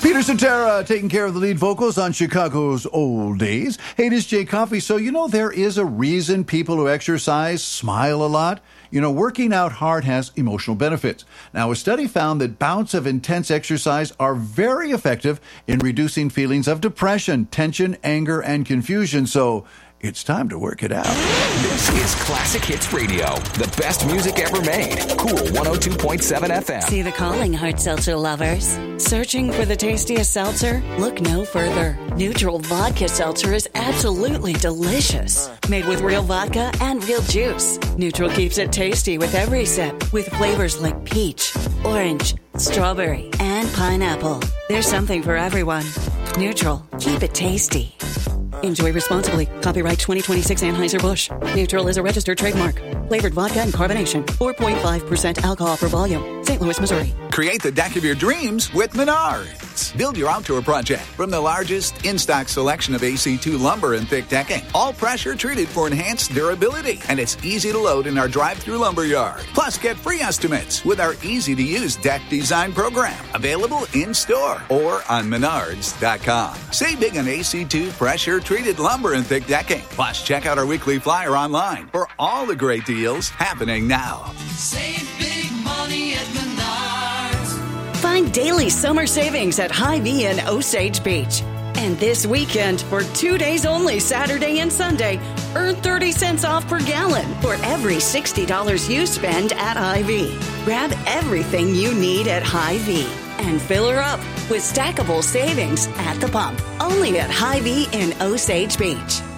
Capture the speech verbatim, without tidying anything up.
Peter Cetera taking care of the lead vocals on Chicago's Old Days. Hey, this is Jay Coffey. So, you know, there is a reason people who exercise smile a lot. You know, working out hard has emotional benefits. Now, a study found that bouts of intense exercise are very effective in reducing feelings of depression, tension, anger, and confusion. So, it's time to work it out. This is Classic Hits Radio, the best music ever made. Cool one oh two point seven F M. See the calling, hard seltzer lovers. Searching for the tastiest seltzer? Look no further. Neutral Vodka Seltzer is absolutely delicious. Made with real vodka and real juice. Neutral keeps it tasty with every sip, with flavors like peach, orange, strawberry, and pineapple. There's something for everyone. Neutral, keep it tasty. Enjoy responsibly. Copyright twenty twenty-six Anheuser-Busch. Neutral is a registered trademark. Flavored vodka and carbonation. four point five percent alcohol per volume. Saint Louis, Missouri. Create the deck of your dreams with Menards. Build your outdoor project from the largest in-stock selection of A C two lumber and thick decking. All pressure treated for enhanced durability. And it's easy to load in our drive-through lumber yard. Plus, get free estimates with our easy-to-use deck design program. Available in-store or on menards dot com. Save big on A C two pressure-treated lumber and thick decking. Plus, check out our weekly flyer online for all the great deals happening now. Save big money at Menards. Find daily summer savings at Hy-Vee in Osage Beach. And this weekend, for two days only, Saturday and Sunday, earn thirty cents off per gallon for every sixty dollars you spend at Hy-Vee. Grab everything you need at Hy-Vee and fill her up with stackable savings at the pump. Only at Hy-Vee in Osage Beach.